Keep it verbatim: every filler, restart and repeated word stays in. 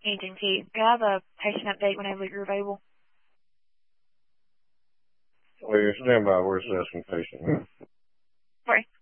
Agent T. Can I have a patient update whenever you're available? Well, stand by. We're assessing patient. Sorry.